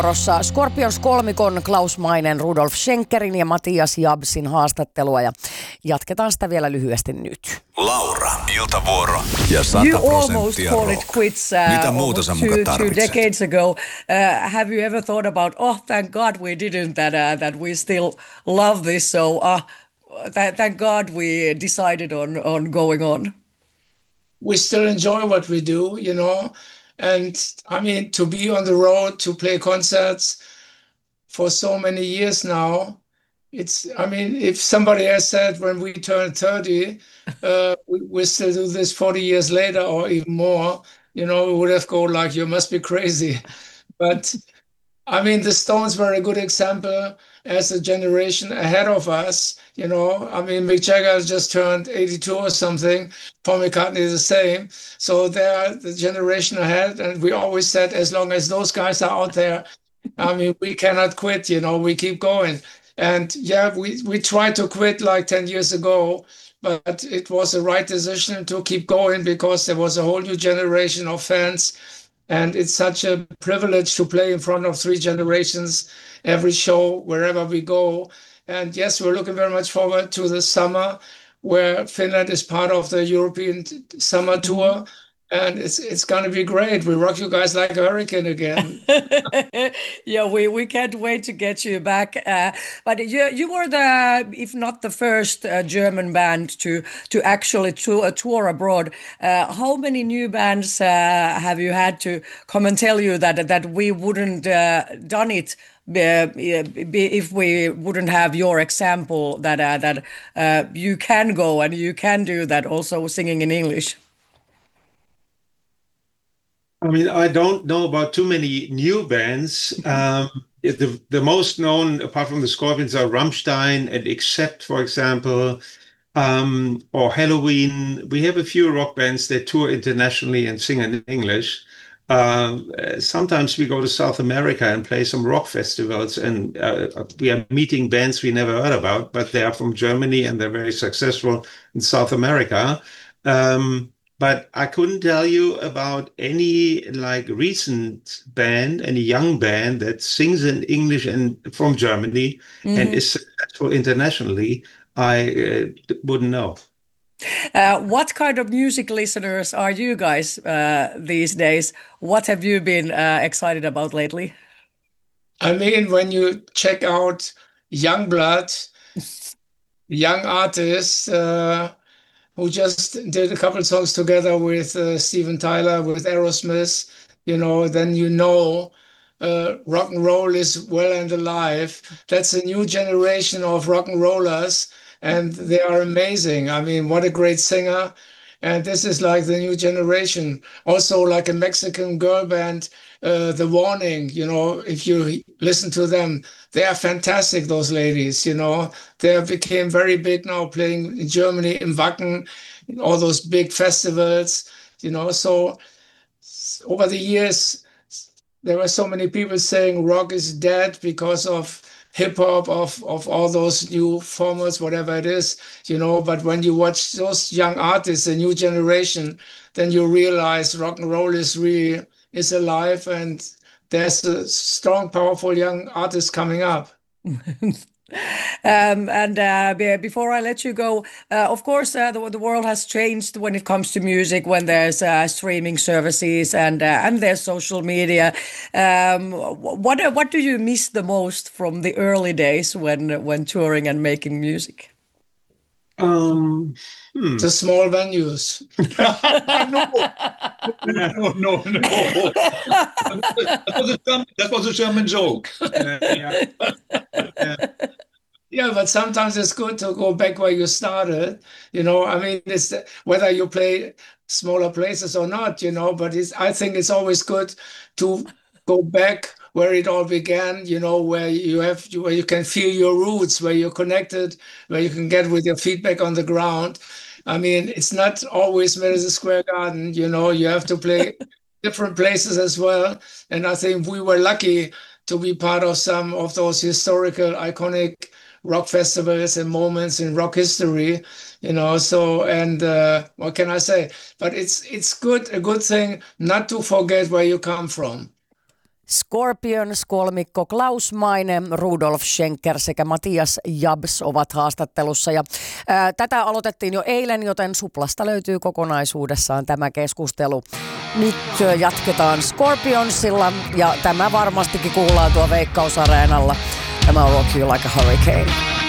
Rossa Scorpions kolmikon Klaus Mainen, Rudolf Schenkerin ja Matias Jabsin haastattelua ja jatketaan sitä vielä lyhyesti nyt. Laura, iltavuoro ja 100% You almost called rock. it quits Mitä muuta sä muka two tarvitset? decades ago. Have you ever thought about, thank God we didn't, that we still love this, so thank God we decided on going on. We still enjoy what we do, you know. And I mean, to be on the road, to play concerts for so many years now, if somebody has said when we turned 30, we still do this 40 years later or even more, you know, we would have gone like, you must be crazy. But I mean, the Stones were a good example as a generation ahead of us, you know. I mean, Mick Jagger just turned 82 or something. Paul McCartney is the same. So they're the generation ahead. And we always said, as long as those guys are out there, I mean, we cannot quit, you know, we keep going. And yeah, we tried to quit like 10 years ago, but it was the right decision to keep going because there was a whole new generation of fans. And it's such a privilege to play in front of three generations every show, wherever we go. And yes, we're looking very much forward to the summer, where Finland is part of the European summer tour. And it's going to be great. We rock you guys like a hurricane again. Yeah, we can't wait to get you back. But you were if not the first German band to actually tour abroad. How many new bands have you had to come and tell you that we wouldn't done it if we wouldn't have your example that you can go and you can do that also singing in English? I mean, I don't know about too many new bands. The most known, apart from the Scorpions, are Rammstein and Accept, for example, or Halloween. We have a few rock bands that tour internationally and sing in English. Sometimes we go to South America and play some rock festivals, and we are meeting bands we never heard about, but they are from Germany and they're very successful in South America. But I couldn't tell you about any like recent band, any young band that sings in English and from Germany and is successful internationally. I wouldn't know. What kind of music listeners are you guys these days? What have you been excited about lately? I mean, when you check out young blood, young artists, who just did a couple songs together with Steven Tyler, with Aerosmith, you know, then you know rock and roll is well and alive. That's a new generation of rock and rollers, and they are amazing. I mean, what a great singer. And this is like the new generation. Also, like a Mexican girl band, The Warning, you know, if you listen to them, they are fantastic, those ladies, you know. They became very big now playing in Germany, in Wacken, all those big festivals, you know. So over the years, there were so many people saying rock is dead because of hip hop, of all those new formats, whatever it is, you know. But when you watch those young artists, the new generation, then you realize rock and roll is really is alive, and there's a strong, powerful young artist coming up. Before I let you go, of course, the world has changed when it comes to music, when there's streaming services and there's social media. What do you miss the most from the early days when touring and making music? The small venues. No. That was a German joke. Yeah, but sometimes it's good to go back where you started. You know, I mean, it's whether you play smaller places or not, you know, but I think it's always good to go back where it all began, you know, where you can feel your roots, where you're connected, where you can get with your feedback on the ground. I mean, it's not always Madison Square Garden, you know, you have to play different places as well. And I think we were lucky to be part of some of those historical, iconic rock festivals and moments in rock history, you know. So, and what can I say? But it's a good thing not to forget where you come from. Scorpions kolmikko Klaus Meine, Rudolf Schenker sekä Matias Jabs ovat haastattelussa. Ja, tätä aloitettiin jo eilen, joten Suplasta löytyy kokonaisuudessaan tämä keskustelu. Nyt jatketaan Scorpionsilla ja tämä varmastikin kuullaan tuo Veikkaus-areenalla. Tämä on Rock You Like a Hurricane.